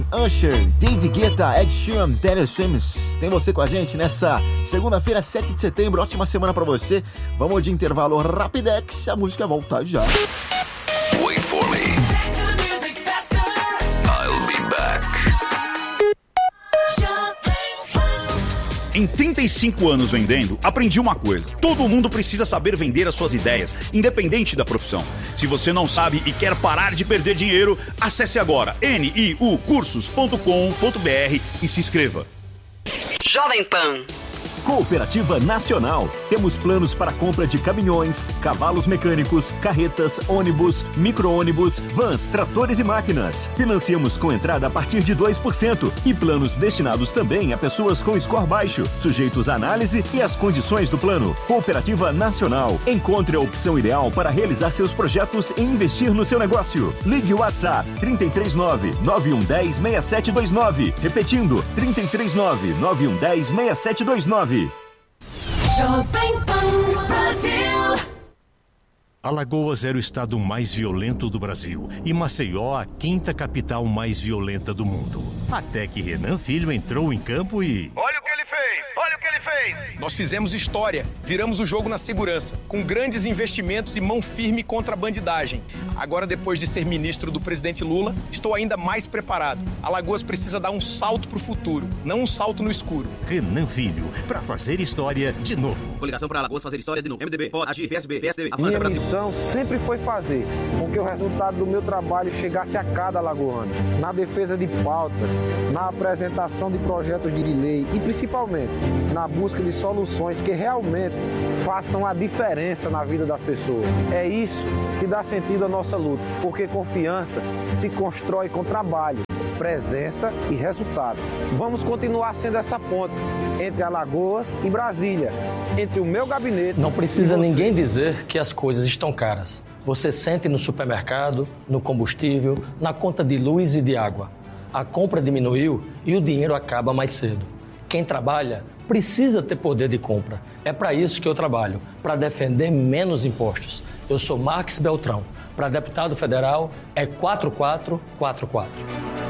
Usher, David Guetta, Ed Sheeran, Taylor Swift. Tem você com a gente nessa segunda-feira, 7 de setembro. Ótima semana pra você. Vamos de intervalo rapidex. A música volta já. Wait for me. I'll be back. Em 35 anos vendendo, aprendi uma coisa. Todo mundo precisa saber vender as suas ideias, independente da profissão. Se você não sabe e quer parar de perder dinheiro, acesse agora niucursos.com.br e se inscreva. Jovem Pan. Cooperativa Nacional. Temos planos para compra de caminhões, cavalos mecânicos, carretas, ônibus, micro-ônibus, vans, tratores e máquinas. Financiamos com entrada a partir de 2% e planos destinados também a pessoas com score baixo, sujeitos à análise e às condições do plano. Cooperativa Nacional. Encontre a opção ideal para realizar seus projetos e investir no seu negócio. Ligue o WhatsApp 339-9110-6729. Repetindo, 339-9110-6729. Jovem Pan Brasil. Alagoas era o estado mais violento do Brasil e Maceió a 5ª capital mais violenta do mundo. Até que Renan Filho entrou em campo e... Olha o que ele fez! Olha o que ele fez! Nós fizemos história, viramos o jogo na segurança, com grandes investimentos e mão firme contra a bandidagem. Agora, depois de ser ministro do presidente Lula, estou ainda mais preparado. Alagoas precisa dar um salto pro futuro, não um salto no escuro. Renan Filho, pra fazer história de novo. Coligação para Alagoas fazer história de novo. MDB, pode, agir, PSB, PSDB, Avança Minha Brasil. missão sempre foi fazer com que o resultado do meu trabalho chegasse a cada alagoano, na defesa de pautas, na apresentação de projetos de lei e principalmente na busca de soluções que realmente façam a diferença na vida das pessoas. É isso que dá sentido à nossa luta, porque confiança se constrói com trabalho, presença e resultado. Vamos continuar sendo essa ponte entre Alagoas e Brasília, entre o meu gabinete. Não precisa ninguém dizer que as coisas estão caras. Você sente no supermercado, no combustível, na conta de luz e de água. A compra diminuiu e o dinheiro acaba mais cedo. Quem trabalha precisa ter poder de compra. É para isso que eu trabalho, para defender menos impostos. Eu sou Marques Beltrão. Para deputado federal é 4444.